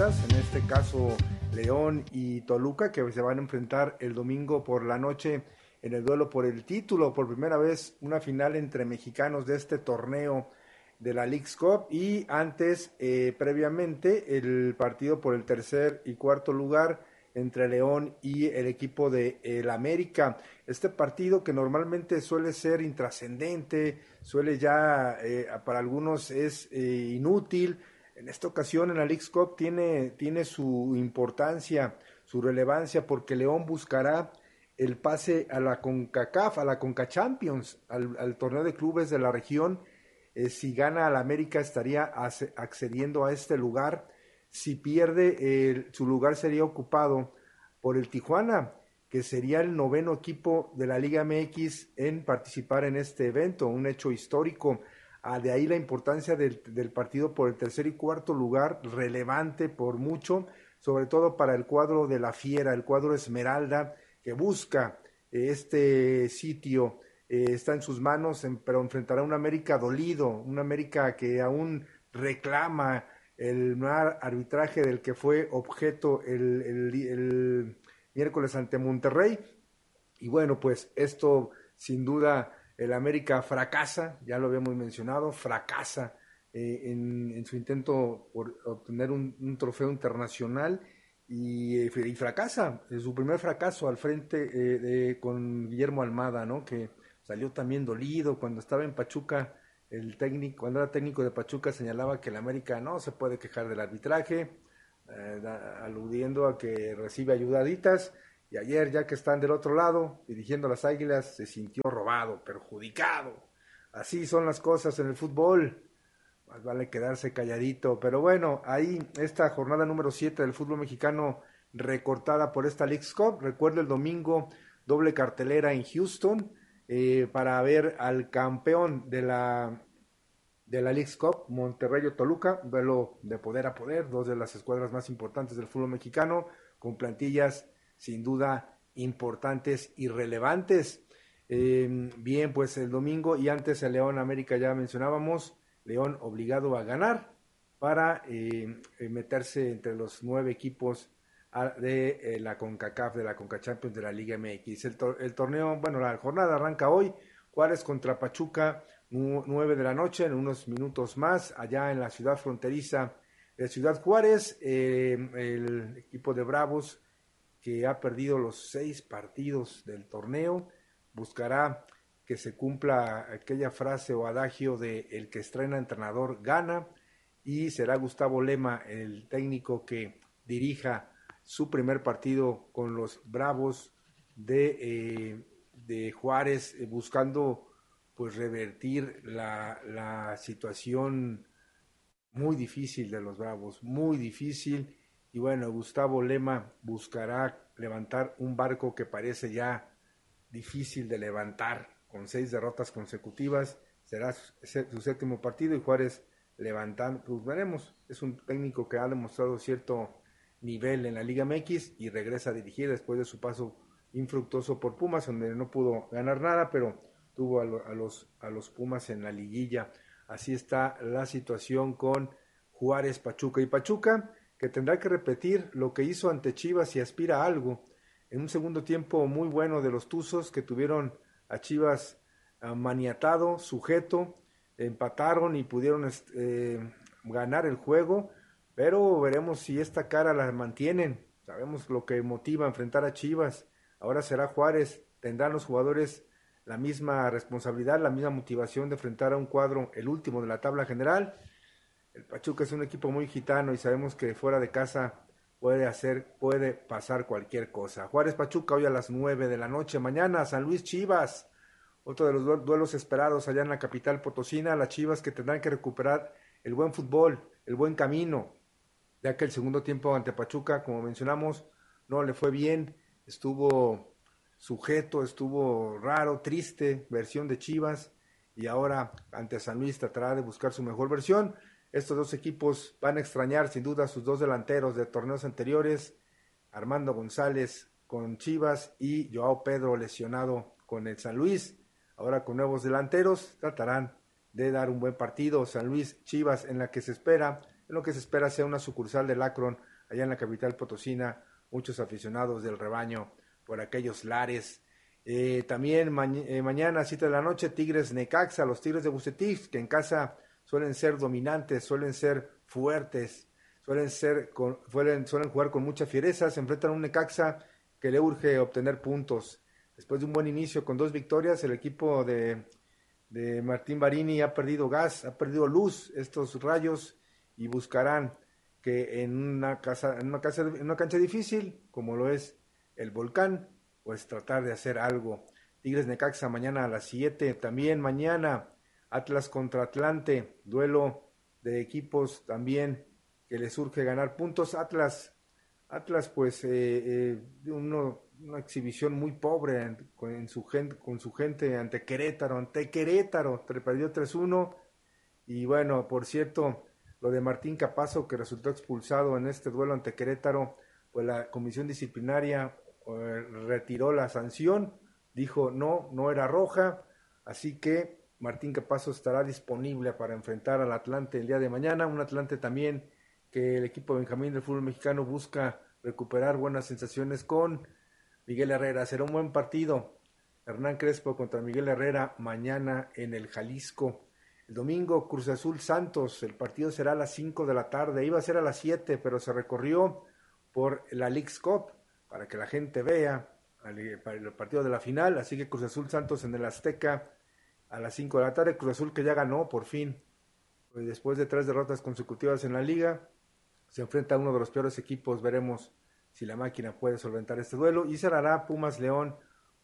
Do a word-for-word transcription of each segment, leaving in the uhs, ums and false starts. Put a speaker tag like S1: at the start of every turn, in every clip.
S1: favoritas, en este caso León y Toluca, que se van a enfrentar el domingo por la noche en el duelo por el título, por primera vez una final entre mexicanos de este torneo de la Leagues Cup, y antes, eh, previamente, el partido por el tercer y cuarto lugar entre León y el equipo de el América. Este partido que normalmente suele ser intrascendente, suele ya, eh, para algunos es eh, inútil, en esta ocasión en la Leagues Cup tiene, tiene su importancia, su relevancia, porque León buscará el pase a la CONCACAF, a la CONCACHAMPIONS, al, al torneo de clubes de la región. Eh, si gana al América estaría accediendo a este lugar. Si pierde, eh, su lugar sería ocupado por el Tijuana, que sería el noveno equipo de la Liga M X en participar en este evento, un hecho histórico. Ah, de ahí la importancia del, del partido por el tercer y cuarto lugar, relevante por mucho, sobre todo para el cuadro de la Fiera, el cuadro Esmeralda, que busca eh, este sitio. Eh, está en sus manos, en, pero enfrentará a un América dolido, un América que aún reclama el mal arbitraje del que fue objeto el, el, el miércoles ante Monterrey. Y bueno, pues esto sin duda el América fracasa, ya lo habíamos mencionado, fracasa eh, en, en su intento por obtener un, un trofeo internacional, y, eh, y fracasa, es su primer fracaso al frente eh, de, con Guillermo Almada, ¿no? Que salió también dolido cuando estaba en Pachuca. El técnico, cuando era técnico de Pachuca, señalaba que el América no se puede quejar del arbitraje, eh, da, aludiendo a que recibe ayudaditas, y ayer, ya que están del otro lado, dirigiendo a las Águilas, se sintió robado, perjudicado. Así son las cosas en el fútbol, más vale quedarse calladito. Pero bueno, ahí esta jornada número siete del fútbol mexicano recortada por esta Leagues Cup. Recuerdo el domingo, doble cartelera en Houston, eh, para ver al campeón de la de la Leagues Cup, Monterrey o Toluca, duelo de poder a poder, dos de las escuadras más importantes del fútbol mexicano, con plantillas sin duda importantes y relevantes. Eh, bien, pues el domingo, y antes el León América ya mencionábamos, León obligado a ganar para eh, meterse entre los nueve equipos de eh, la CONCACAF, de la CONCACHAMPIONS, de la Liga M X. El, tor- el torneo, bueno, la jornada arranca hoy, Juárez contra Pachuca, nueve de la noche, en unos minutos más, allá en la ciudad fronteriza de Ciudad Juárez. Eh, el equipo de Bravos, que ha perdido los seis partidos del torneo, buscará que se cumpla aquella frase o adagio de el que estrena entrenador gana, y será Gustavo Lema el técnico que dirija su primer partido con los Bravos de, eh, de Juárez, eh, buscando pues revertir la, la situación muy difícil de los Bravos, muy difícil. Y bueno, Gustavo Lema buscará levantar un barco que parece ya difícil de levantar, con seis derrotas consecutivas. Será su, su séptimo partido, y Juárez levantando, pues veremos. Es un técnico que ha demostrado cierto nivel en la Liga M X y regresa a dirigir después de su paso infructuoso por Pumas, donde no pudo ganar nada, pero tuvo a, lo, a, los, a los Pumas en la liguilla. Así está la situación con Juárez, Pachuca, y Pachuca, que tendrá que repetir lo que hizo ante Chivas si aspira a algo. En un segundo tiempo muy bueno de los Tuzos, que tuvieron a Chivas uh, maniatado, sujeto, empataron y pudieron eh, ganar el juego, pero veremos si esta cara la mantienen. Sabemos lo que motiva a enfrentar a Chivas. Ahora será Juárez, tendrán los jugadores la misma responsabilidad, la misma motivación de enfrentar a un cuadro, el último de la tabla general. El Pachuca es un equipo muy gitano y sabemos que fuera de casa puede hacer, puede pasar cualquier cosa. Juárez Pachuca hoy a las nueve de la noche. Mañana San Luis Chivas, otro de los duelos esperados allá en la capital potosina. Las Chivas, que tendrán que recuperar el buen fútbol, el buen camino, ya que el segundo tiempo ante Pachuca, como mencionamos, no le fue bien, estuvo sujeto, estuvo raro, triste, versión de Chivas, y ahora ante San Luis tratará de buscar su mejor versión. Estos dos equipos van a extrañar sin duda a sus dos delanteros de torneos anteriores, Armando González con Chivas y Joao Pedro lesionado con el San Luis. Ahora con nuevos delanteros tratarán de dar un buen partido. San Luis Chivas, en la que se espera en lo que se espera sea una sucursal del Akron, allá en la capital potosina, muchos aficionados del rebaño por aquellos lares. Eh, también ma- eh, mañana a siete de la noche, Tigres Necaxa, los Tigres de Bucetich, que en casa suelen ser dominantes, suelen ser fuertes, suelen ser con, suelen, suelen jugar con mucha fiereza, se enfrentan a un Necaxa que le urge obtener puntos. Después de un buen inicio con dos victorias, el equipo de, de Martín Barini ha perdido gas, ha perdido luz, estos Rayos, y buscarán que en una, casa, en una, casa, en una cancha difícil, como lo es el Volcán, pues tratar de hacer algo. Tigres Necaxa mañana a las siete, también mañana Atlas contra Atlante, duelo de equipos también que les urge ganar puntos. Atlas, Atlas pues eh, eh, uno, una exhibición muy pobre en, en su gente, con su gente ante Querétaro, ante Querétaro, perdió tres uno, y bueno, por cierto, lo de Martín Capazo, que resultó expulsado en este duelo ante Querétaro, pues la comisión disciplinaria eh, retiró la sanción, dijo no, no era roja, así que Martín Capazo estará disponible para enfrentar al Atlante el día de mañana, un Atlante también que el equipo Benjamín del fútbol mexicano busca recuperar buenas sensaciones con Miguel Herrera. Será un buen partido. Hernán Crespo contra Miguel Herrera mañana en el Jalisco. El domingo, Cruz Azul Santos, el partido será a las cinco de la tarde, iba a ser a las siete, pero se recorrió por la Leagues Cup para que la gente vea para el partido de la final, así que Cruz Azul Santos en el Azteca a las cinco de la tarde. Cruz Azul que ya ganó por fin, pues después de tres derrotas consecutivas en la liga, se enfrenta a uno de los peores equipos. Veremos si la máquina puede solventar este duelo, y cerrará Pumas León.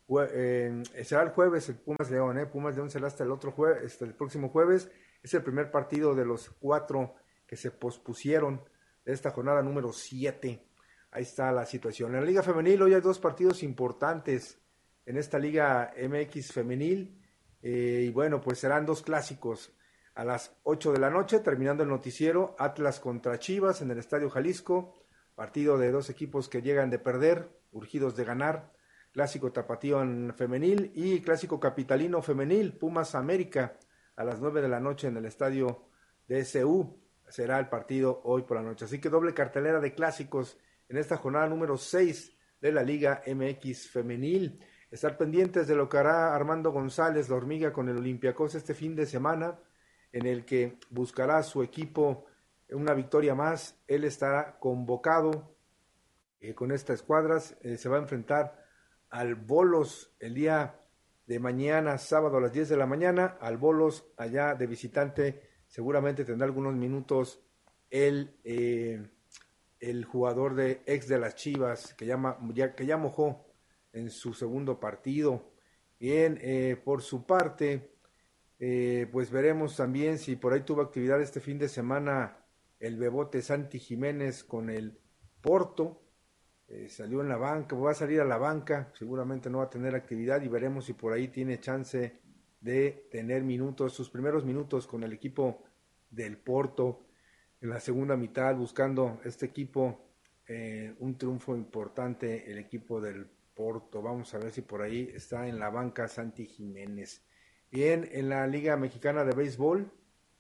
S1: Eh, será el jueves el Pumas León, eh. Pumas León será hasta el otro jueves, hasta el próximo jueves. Es el primer partido de los cuatro que se pospusieron de esta jornada número siete. Ahí está la situación. En la Liga Femenil hoy hay dos partidos importantes en esta Liga M X Femenil, eh, y bueno, pues serán dos clásicos. A las ocho de la noche, terminando el noticiero, Atlas contra Chivas en el Estadio Jalisco, partido de dos equipos que llegan de perder, urgidos de ganar. Clásico tapatío en femenil y clásico capitalino femenil, Pumas América, a las nueve de la noche en el estadio de S U, será el partido hoy por la noche. Así que doble cartelera de clásicos en esta jornada número seis de la Liga M X Femenil. Estar pendientes de lo que hará Armando González, la hormiga, con el Olympiacos este fin de semana, en el que buscará su equipo una victoria más. Él estará convocado eh, con estas escuadras, eh, se va a enfrentar al Bolos el día de mañana, sábado a las diez de la mañana, al Bolos allá de visitante. Seguramente tendrá algunos minutos el, eh, el jugador de ex de las Chivas, que, llama, ya, que ya mojó en su segundo partido. Bien, eh, por su parte, eh, pues veremos también si por ahí tuvo actividad este fin de semana el Bebote Santi Jiménez con el Porto. Eh, salió en la banca, va a salir a la banca, seguramente no va a tener actividad, y veremos si por ahí tiene chance de tener minutos, sus primeros minutos con el equipo del Porto en la segunda mitad, buscando este equipo eh, un triunfo importante, el equipo del Porto. Vamos a ver si por ahí está en la banca Santi Jiménez. Bien, en la Liga Mexicana de Béisbol,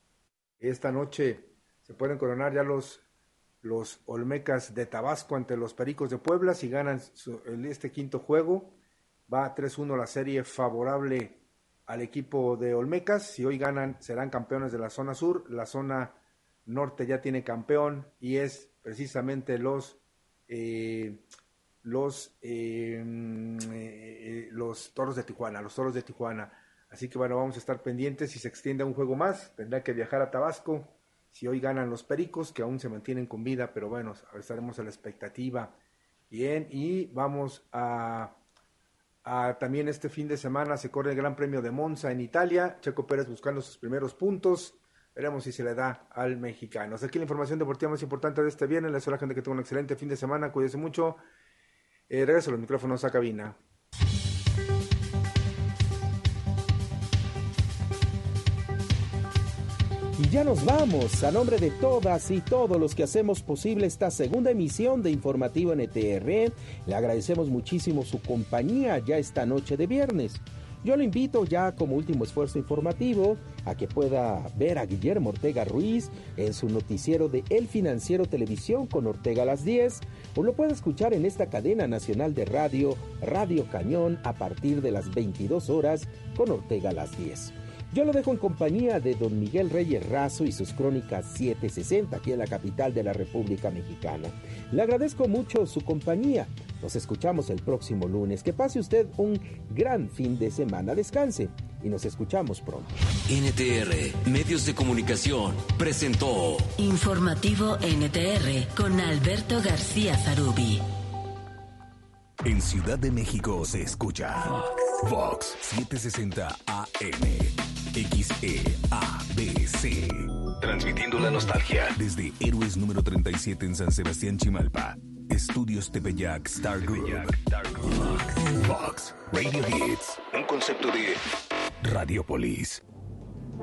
S1: esta noche se pueden coronar ya los los Olmecas de Tabasco ante los Pericos de Puebla. Si ganan su, este quinto juego, va tres uno la serie favorable al equipo de Olmecas. Si hoy ganan, serán campeones de la zona sur. La zona norte ya tiene campeón, y es precisamente los eh, los eh, eh, los Toros de Tijuana, los Toros de Tijuana. Así que bueno, vamos a estar pendientes. Si se extiende un juego más, tendrá que viajar a Tabasco. Si hoy ganan los Pericos, que aún se mantienen con vida, pero bueno, estaremos a la expectativa. Bien, y vamos a, a también este fin de semana se corre el Gran Premio de Monza en Italia. Checo Pérez buscando sus primeros puntos. Veremos si se le da al mexicano. Hasta aquí la información deportiva más importante de este viernes. Les deseo a la gente que tenga un excelente fin de semana. Cuídense mucho. Eh, regreso los micrófonos a cabina.
S2: Y ya nos vamos. A nombre de todas y todos los que hacemos posible esta segunda emisión de Informativo N T R, le agradecemos muchísimo su compañía ya esta noche de viernes. Yo lo invito ya como último esfuerzo informativo a que pueda ver a Guillermo Ortega Ruiz en su noticiero de El Financiero Televisión con Ortega a las diez, o lo puede escuchar en esta cadena nacional de radio, Radio Cañón, a partir de las veintidós horas con Ortega a las diez. Yo lo dejo en compañía de don Miguel Reyes Razo y sus crónicas setecientos sesenta aquí en la capital de la República Mexicana. Le agradezco mucho su compañía. Nos escuchamos el próximo lunes. Que pase usted un gran fin de semana. Descanse y nos escuchamos pronto.
S3: N T R, Medios de Comunicación, presentó
S4: Informativo N T R con Alberto García Zarubi.
S5: En Ciudad de México se escucha Vox setecientos sesenta A M, X E A B C. Transmitiendo la nostalgia desde Héroes número treinta y siete en San Sebastián, Chimalpa. Estudios Tepeyac Star Group. Vox Radio Hits, un concepto de Radiopolis.